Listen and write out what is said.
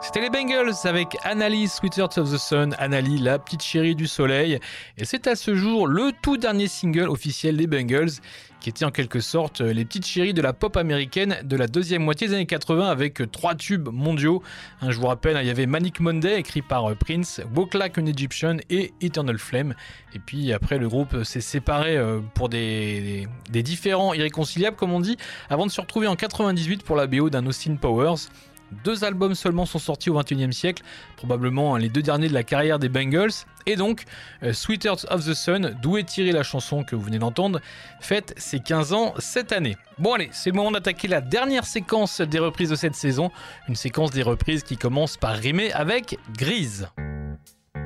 C'était les Bengals avec Annalie, Sweetheart of the Sun, Annalie, la petite chérie du soleil. Et c'est à ce jour le tout dernier single officiel des Bengals, qui était en quelque sorte les petites chéries de la pop américaine de la deuxième moitié des années 80 avec 3 tubes mondiaux. Je vous rappelle, il y avait Manic Monday écrit par Prince, Walk Like an Egyptian et Eternal Flame. Et puis après le groupe s'est séparé pour des différends irréconciliables comme on dit, avant de se retrouver en 98 pour la BO d'un Austin Powers. 2 albums seulement sont sortis au XXIe siècle, probablement les 2 derniers de la carrière des Bengals, et donc Sweetheart of the Sun, d'où est tirée la chanson que vous venez d'entendre, fête ses 15 ans cette année. Bon allez, c'est le moment d'attaquer la dernière séquence des reprises de cette saison, une séquence des reprises qui commence par rimer avec Grise.